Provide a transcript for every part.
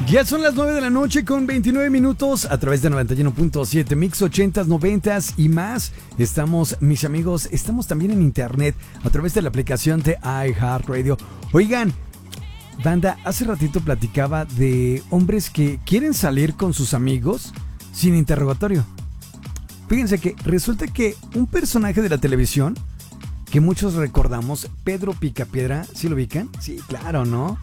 Ya son las 9 de la noche con 29 minutos a través de 91.7 Mix 80s, 90s y más. Estamos, mis amigos, estamos también en internet a través de la aplicación de iHeartRadio. Oigan, banda, hace ratito platicaba de hombres que quieren salir con sus amigos sin interrogatorio. Fíjense que resulta que un personaje de la televisión que muchos recordamos, Pedro Picapiedra, ¿sí lo ubican? Sí, claro, ¿no?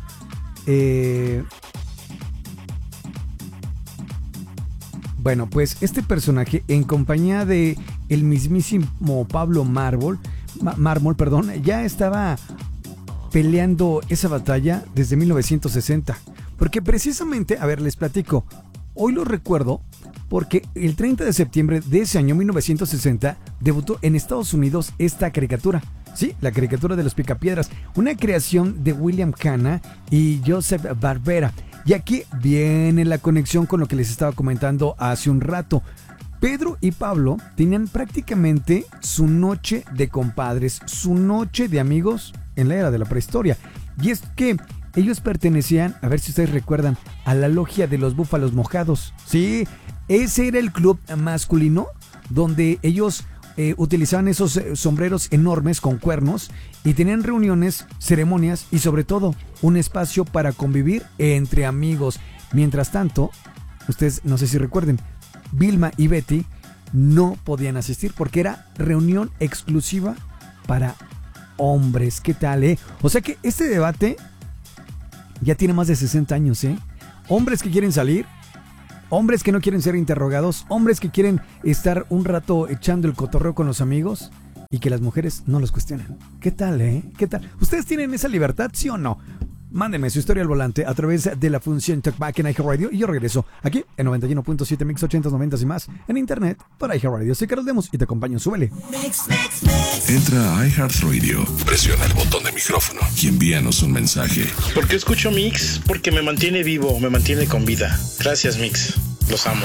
Bueno, pues este personaje, en compañía de el mismísimo Pablo Mármol, ya estaba peleando esa batalla desde 1960. Porque precisamente, a ver, les platico, hoy lo recuerdo porque el 30 de septiembre de ese año, 1960, debutó en Estados Unidos esta caricatura. Sí, la caricatura de los Picapiedras, una creación de William Hanna y Joseph Barbera. Y aquí viene la conexión con lo que les estaba comentando hace un rato. Pedro y Pablo tenían prácticamente su noche de compadres, su noche de amigos en la era de la prehistoria. Y es que ellos pertenecían, a ver si ustedes recuerdan, a la logia de los Búfalos Mojados. Sí, ese era el club masculino donde ellos utilizaban esos sombreros enormes con cuernos y tenían reuniones, ceremonias y sobre todo un espacio para convivir entre amigos. Mientras tanto, ustedes no sé si recuerden, Vilma y Betty no podían asistir porque era reunión exclusiva para hombres. ¿Qué tal, O sea que este debate ya tiene más de 60 años, Hombres que quieren salir, hombres que no quieren ser interrogados, hombres que quieren estar un rato echando el cotorreo con los amigos y que las mujeres no los cuestionan. ¿Qué tal, ¿Qué tal? ¿Ustedes tienen esa libertad, sí o no? Mándenme su historia al volante a través de la función Talkback en iHeartRadio y yo regreso aquí en 91.7 Mix 80s, 90s y más en internet para iHeartRadio. Soy Carlos Lemos y te acompaño. Súbele. Entra a iHeartRadio, presiona el botón de micrófono y envíanos un mensaje. ¿Por qué escucho Mix? Porque me mantiene vivo, me mantiene con vida. Gracias, Mix. Los amo.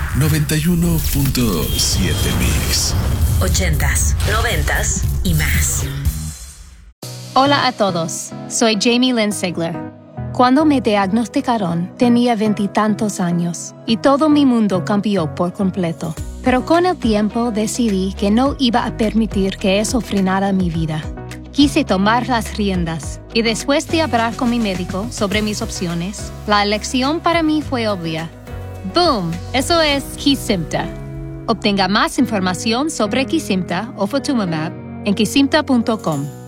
91.7 Mix 80s, 90s y más. Hola a todos, soy Jamie Lynn Sigler. Cuando me diagnosticaron, tenía 20 y tantos años y todo mi mundo cambió por completo. Pero con el tiempo decidí que no iba a permitir que eso frenara mi vida. Quise tomar las riendas y después de hablar con mi médico sobre mis opciones, la elección para mí fue obvia. ¡Boom! Eso es Kesimpta. Obtenga más información sobre Kesimpta o Ofatumumab en kesimpta.com.